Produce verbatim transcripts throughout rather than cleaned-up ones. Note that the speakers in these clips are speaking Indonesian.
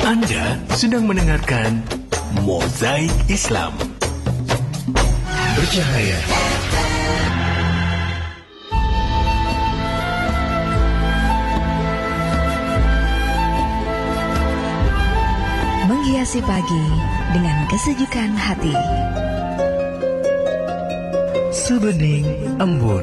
Anda sedang mendengarkan Mozaik Islam. Bercahaya. Menghiasi pagi dengan kesejukan hati. Sebening embun.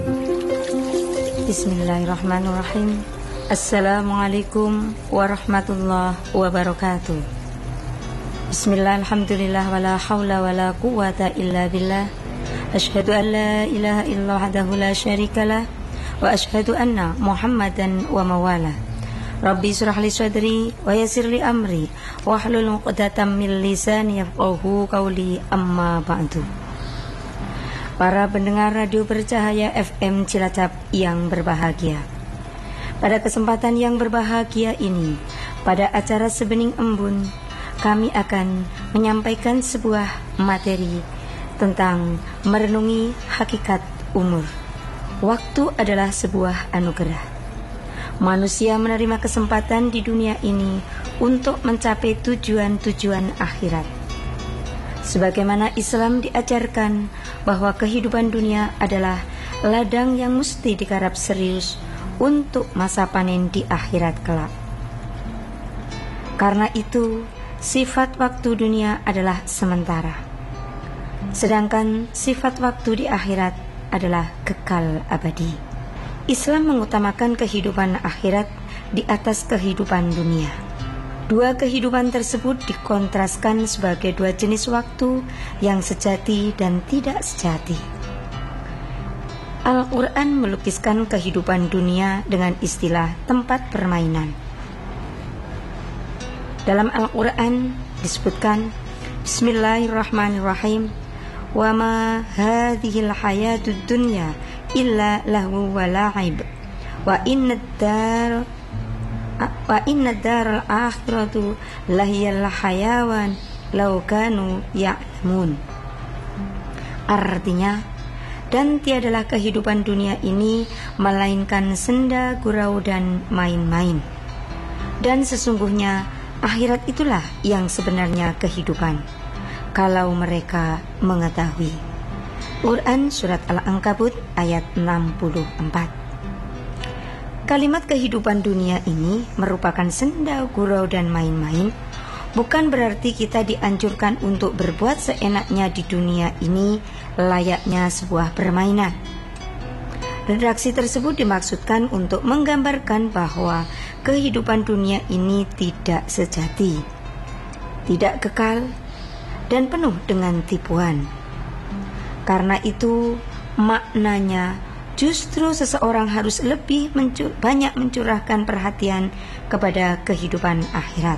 Bismillahirrahmanirrahim. Assalamualaikum warahmatullahi wabarakatuh. Bismillah, alhamdulillah, wala hawla wala quwata illa billah. Ashhadu an la ilaha illa wahdahu la syarikalah, wa ashhadu anna Muhammadan wa mawala. Rabbi surah li sadri wa yassir li amri wa hlul uqdatam min lisani yafqahu qawli, amma ba'du. Para pendengar radio Bercahaya F M Cilacap yang berbahagia, pada kesempatan yang berbahagia ini, pada acara Sebening Embun, kami akan menyampaikan sebuah materi tentang merenungi hakikat umur. Waktu adalah sebuah anugerah. Manusia menerima kesempatan di dunia ini untuk mencapai tujuan-tujuan akhirat. Sebagaimana Islam diajarkan bahwa kehidupan dunia adalah ladang yang mesti digarap serius untuk masa panen di akhirat kelak. Karena itu, sifat waktu dunia adalah sementara, sedangkan sifat waktu di akhirat adalah kekal abadi. Islam mengutamakan kehidupan akhirat di atas kehidupan dunia. Dua kehidupan tersebut dikontraskan sebagai dua jenis waktu yang sejati dan tidak sejati. Al-Quran melukiskan kehidupan dunia dengan istilah tempat permainan. Dalam Al-Quran disebutkan, Bismillahirrahmanirrahim, wa ma hadhil hayatud dunya illa lahu wa la'ib wa inna dar wa inna daral akhiratu lahiyal hayawan law kanu ya'lamun. Artinya, dan tiadalah kehidupan dunia ini melainkan senda gurau dan main-main, dan sesungguhnya akhirat itulah yang sebenarnya kehidupan, kalau mereka mengetahui. Quran Surat Al-Ankabut ayat enam puluh empat. Kalimat kehidupan dunia ini merupakan senda gurau dan main-main, bukan berarti kita dianjurkan untuk berbuat seenaknya di dunia ini layaknya sebuah permainan. Redaksi tersebut dimaksudkan untuk menggambarkan bahwa kehidupan dunia ini tidak sejati, tidak kekal, dan penuh dengan tipuan. Karena itu, maknanya justru seseorang harus lebih mencur- banyak mencurahkan perhatian kepada kehidupan akhirat.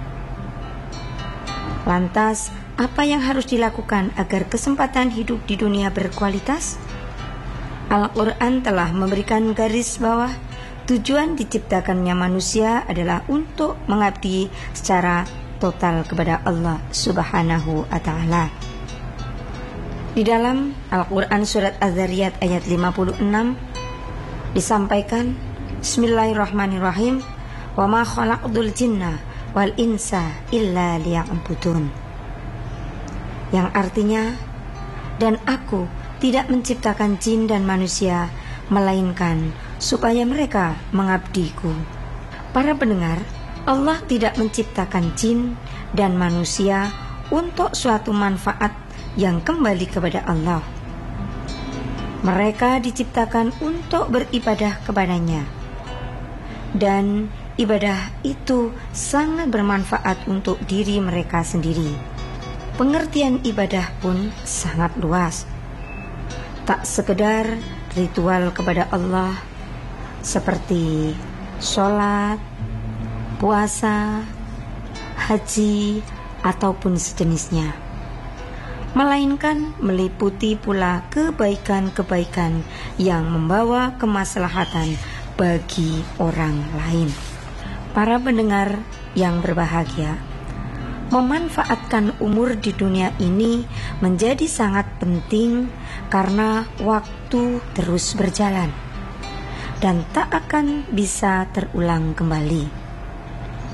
Lantas, apa yang harus dilakukan agar kesempatan hidup di dunia berkualitas? Al-Quran telah memberikan garis bawah tujuan diciptakannya manusia adalah untuk mengabdi secara total kepada Allah Subhanahu wa Ta'ala. Di dalam Al-Quran Surat Az-Zariyat ayat lima puluh enam disampaikan, Bismillahirrahmanirrahim, wa ma khalaqtul jinna wal insa illa liya'budun, yang artinya, dan aku tidak menciptakan jin dan manusia melainkan supaya mereka mengabdiku. Para pendengar, Allah tidak menciptakan jin dan manusia untuk suatu manfaat yang kembali kepada Allah. Mereka diciptakan untuk beribadah kepadanya, dan ibadah itu sangat bermanfaat untuk diri mereka sendiri. Pengertian ibadah pun sangat luas, tak sekedar ritual kepada Allah seperti sholat, puasa, haji, ataupun sejenisnya, melainkan meliputi pula kebaikan-kebaikan yang membawa kemaslahatan bagi orang lain. Para pendengar yang berbahagia, memanfaatkan umur di dunia ini menjadi sangat penting karena waktu terus berjalan dan tak akan bisa terulang kembali.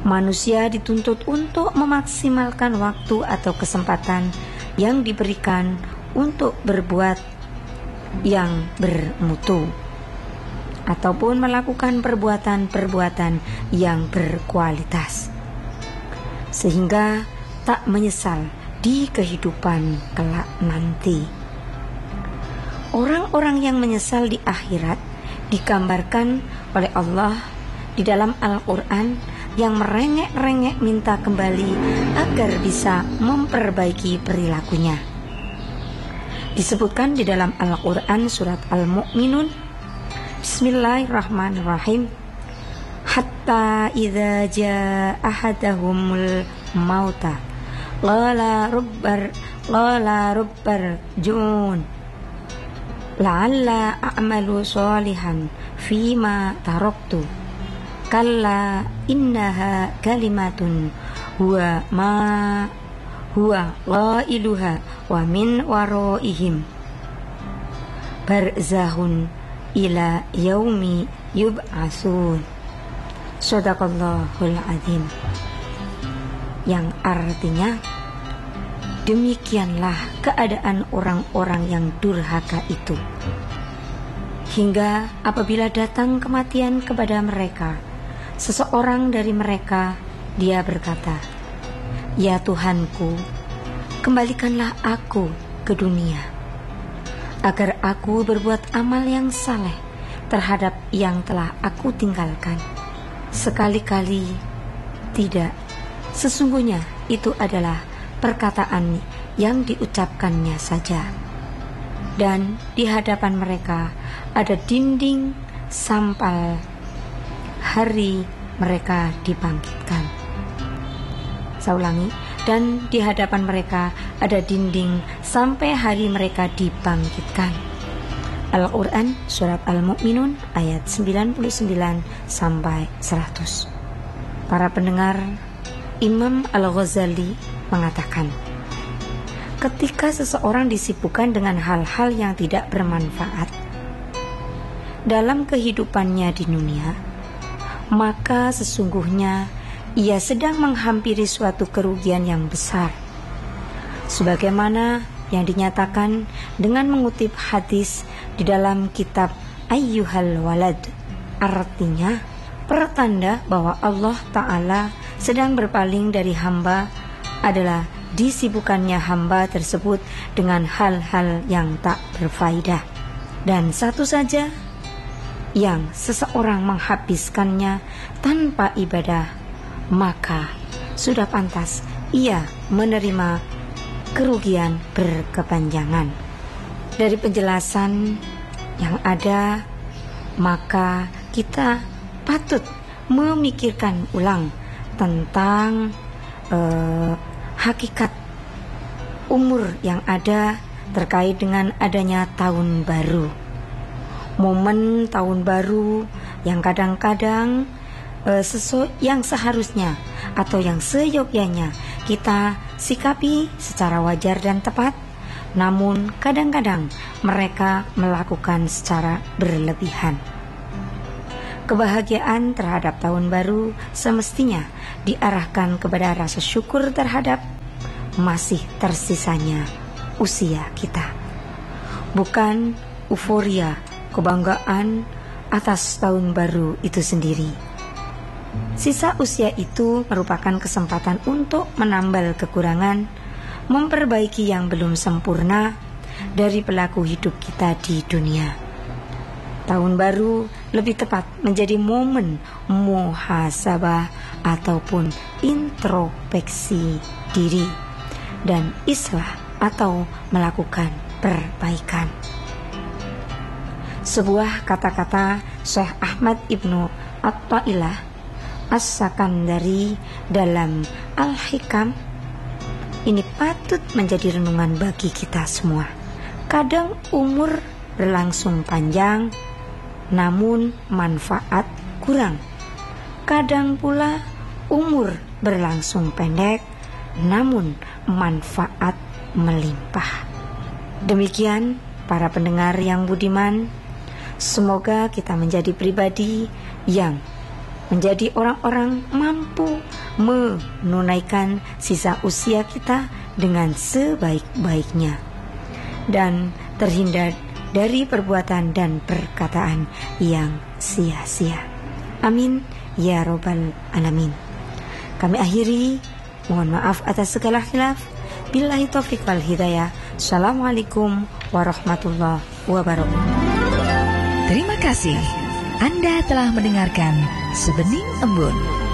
Manusia dituntut untuk memaksimalkan waktu atau kesempatan yang diberikan untuk berbuat yang bermutu ataupun melakukan perbuatan-perbuatan yang berkualitas, sehingga tak menyesal di kehidupan kelak nanti. Orang-orang yang menyesal di akhirat digambarkan oleh Allah di dalam Al-Quran yang merengek-rengek minta kembali agar bisa memperbaiki perilakunya. Disebutkan di dalam Al-Quran surat Al-Mu'minun, Bismillahirrahmanirrahim, hatta idza jaa ahadahumul mauta qala rabbar qala rabbar jun la'alla a'malu sholihan fima taraktu kalla innaha kalimatun huwa ma huwa qailuha wa min waraihim barzahun ila yaumi yub'atsun. Shadaqallahul azim. Yang artinya, demikianlah keadaan orang-orang yang durhaka itu, hingga apabila datang kematian kepada mereka, seseorang dari mereka, dia berkata, "Ya Tuhanku, kembalikanlah aku ke dunia, agar aku berbuat amal yang saleh terhadap yang telah aku tinggalkan." Sekali-kali tidak, sesungguhnya itu adalah perkataan yang diucapkannya saja. Dan di hadapan mereka ada dinding sampai hari mereka dibangkitkan. Saya ulangi, dan di hadapan mereka ada dinding sampai hari mereka dibangkitkan. Al-Quran surat Al-Mu'minun ayat sembilan puluh sembilan sampai seratus. Para pendengar, Imam Al-Ghazali mengatakan, ketika seseorang disibukkan dengan hal-hal yang tidak bermanfaat dalam kehidupannya di dunia, maka sesungguhnya ia sedang menghampiri suatu kerugian yang besar, sebagaimana yang dinyatakan dengan mengutip hadis di dalam kitab Ayyuhal Walad. Artinya, pertanda bahwa Allah Ta'ala sedang berpaling dari hamba adalah disibukannya hamba tersebut dengan hal-hal yang tak berfaedah, dan satu saja yang seseorang menghabiskannya tanpa ibadah, maka sudah pantas ia menerima kerugian berkepanjangan. Dari penjelasan yang ada, maka kita patut memikirkan ulang tentang eh, hakikat umur yang ada terkait dengan adanya tahun baru. Momen tahun baru yang kadang-kadang eh, sesu- yang seharusnya atau yang seyogyanya kita sikapi secara wajar dan tepat, namun kadang-kadang mereka melakukan secara berlebihan. Kebahagiaan terhadap tahun baru semestinya diarahkan kepada rasa syukur terhadap masih tersisanya usia kita, bukan euforia kebanggaan atas tahun baru itu sendiri. Sisa usia itu merupakan kesempatan untuk menambal kekurangan, memperbaiki yang belum sempurna dari pelaku hidup kita di dunia. Tahun baru lebih tepat menjadi momen muhasabah ataupun introspeksi diri dan islah atau melakukan perbaikan. Sebuah kata-kata Syekh Ahmad Ibnu At-Ta'ilah As-Sakandari dalam Al-Hikam ini patut menjadi renungan bagi kita semua. Kadang umur berlangsung panjang, namun manfaat kurang. Kadang pula umur berlangsung pendek, namun manfaat melimpah. Demikian para pendengar yang budiman, semoga kita menjadi pribadi yang menjadi orang-orang mampu menunaikan sisa usia kita dengan sebaik-baiknya dan terhindar dari perbuatan dan perkataan yang sia-sia. Amin ya robbal alamin. Kami akhiri, mohon maaf atas segala khilaf. Billahi taufiq wal hidayah. Assalamualaikum warahmatullahi wabarakatuh. Terima kasih. Anda telah mendengarkan Sebening Embun.